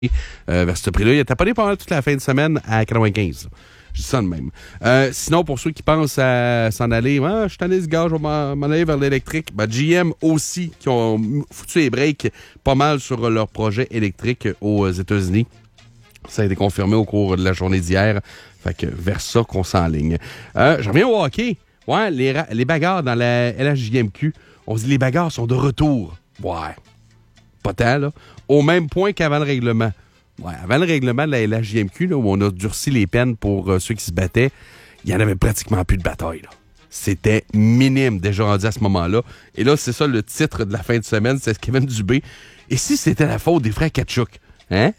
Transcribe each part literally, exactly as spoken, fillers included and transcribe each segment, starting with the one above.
Euh, vers ce prix-là. Il a tapé pendant toute la fin de semaine à quatre-vingt-quinze. Je dis ça de même. Euh, sinon, pour ceux qui pensent à s'en aller, ah, je suis tanné ce gars, je vais m'en, m'en aller vers l'électrique. Ben, G M aussi, qui ont foutu les breaks pas mal sur leur projet électrique aux États-Unis. Ça a été confirmé au cours de la journée d'hier. Fait que vers ça qu'on s'enligne. Euh, je reviens au hockey. Ouais, les, ra- les bagarres dans la L H J M Q. On se dit les bagarres sont de retour. Ouais. Pas tant, là. Au même point qu'avant le règlement. Ouais, avant le règlement de la L H J M Q, là, où on a durci les peines pour euh, ceux qui se battaient, il n'y en avait pratiquement plus de bataille. Là. C'était minime déjà rendu à ce moment-là. Et là, c'est ça le titre de la fin de semaine, c'est Kevin Dubé. Et si c'était la faute des frères Kachuk? Hein?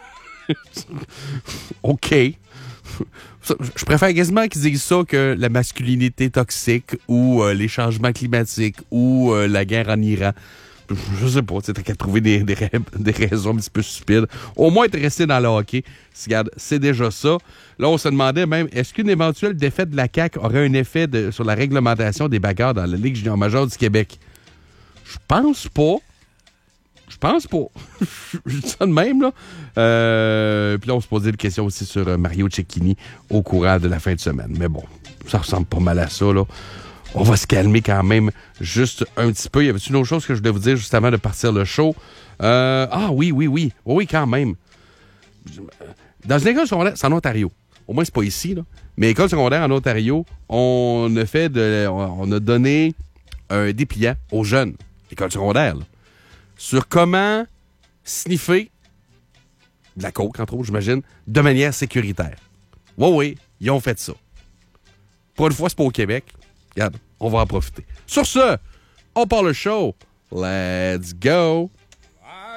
OK. Je préfère quasiment qu'ils disent ça que la masculinité toxique ou euh, les changements climatiques ou euh, la guerre en Iran. Je sais pas, tu sais, qu'à trouver des, des, des raisons un petit peu stupides. Au moins, être resté dans le hockey. Regarde, c'est déjà ça. Là, on se demandait même, est-ce qu'une éventuelle défaite de la C A Q aurait un effet de, sur la réglementation des bagarres dans la Ligue junior majeure du Québec? Je pense pas. Je pense pas. Je dis ça de même, là. Euh, Puis là, on se posait des questions aussi sur Mario Cecchini au courant de la fin de semaine. Mais bon, ça ressemble pas mal à ça, là. On va se calmer quand même juste un petit peu. Y avait-il une autre chose que je voulais vous dire juste avant de partir le show? Euh, ah oui, oui, oui. Oui, quand même. Dans une école secondaire, c'est en Ontario. Au moins, c'est pas ici, là. Mais école secondaire en Ontario, on a fait de, on a donné un dépliant aux jeunes, école secondaire, là, sur comment sniffer de la coke, entre autres, j'imagine, de manière sécuritaire. Oui, oui, ils ont fait ça. Pour une fois, c'est pas au Québec. Regarde, on va en profiter. Sur ce, on part le show. Let's go!